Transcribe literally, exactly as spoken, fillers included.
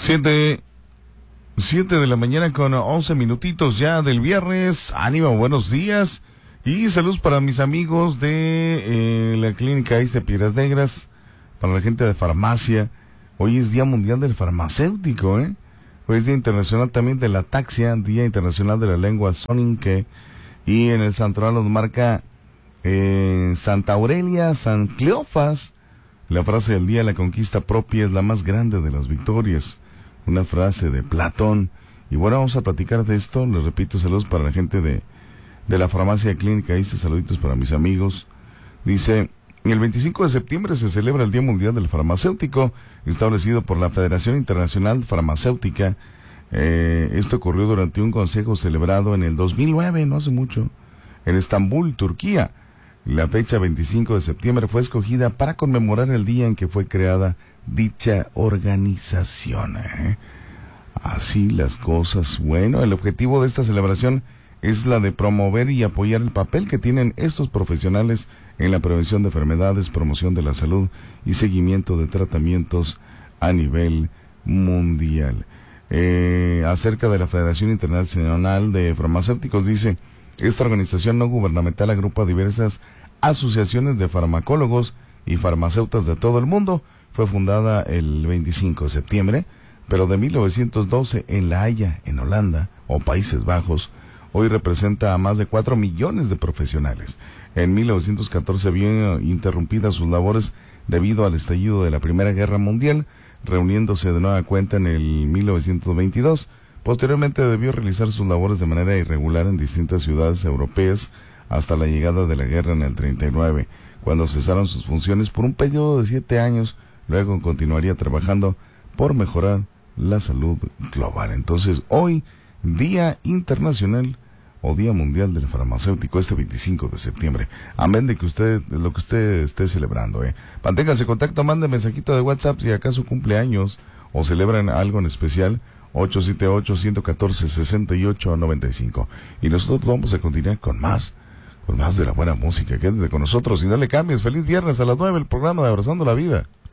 Siete, siete de la mañana con once minutitos ya del viernes. Ánimo, buenos días. Y saludos para mis amigos de eh, la clínica Ais de Piedras Negras, para la gente de farmacia. Hoy es Día Mundial del Farmacéutico, ¿eh? Hoy es Día Internacional también de la Ataxia, Día Internacional de la Lengua Soninke. Y en el santoral nos marca eh, Santa Aurelia, San Cleofas. La frase del día: la conquista propia es la más grande de las victorias. Una frase de Platón. Y bueno, vamos a platicar de esto. Les repito, saludos para la gente de, de la farmacia clínica. Ahí se saluditos para mis amigos. Dice: el veinticinco de septiembre se celebra el Día Mundial del Farmacéutico, establecido por la Federación Internacional Farmacéutica. Eh, esto ocurrió durante un consejo celebrado en el dos mil nueve, no hace mucho, en Estambul, Turquía. La fecha veinticinco de septiembre fue escogida para conmemorar el día en que fue creada dicha organización. ¿eh? Así las cosas. Bueno, el objetivo de esta celebración es la de promover y apoyar el papel que tienen estos profesionales en la prevención de enfermedades, promoción de la salud y seguimiento de tratamientos a nivel mundial. Eh, acerca de la Federación Internacional de Farmacéuticos, dice: esta organización no gubernamental agrupa diversas asociaciones de farmacólogos y farmacéutas de todo el mundo. Fue fundada el veinticinco de septiembre, pero de mil novecientos doce en La Haya, en Holanda, o Países Bajos. Hoy representa a más de cuatro millones de profesionales. En mil novecientos catorce vio interrumpidas sus labores debido al estallido de la Primera Guerra Mundial, reuniéndose de nueva cuenta en el mil novecientos veintidós. Posteriormente debió realizar sus labores de manera irregular en distintas ciudades europeas hasta la llegada de la guerra en el treinta y nueve, cuando cesaron sus funciones por un periodo de siete años. Luego continuaría trabajando por mejorar la salud global. Entonces, hoy, Día Internacional o Día Mundial del Farmacéutico, este veinticinco de septiembre. Amén de que usted, lo que usted esté celebrando, eh. Manténgase en contacto, mande mensajito de WhatsApp si acaso cumpleaños o celebran algo en especial. ocho siete ocho, uno uno cuatro, seis ocho nueve cinco. Y nosotros vamos a continuar con más, con más de la buena música. Quédate con nosotros y no le cambies. Feliz viernes a las nueve, el programa de Abrazando la Vida.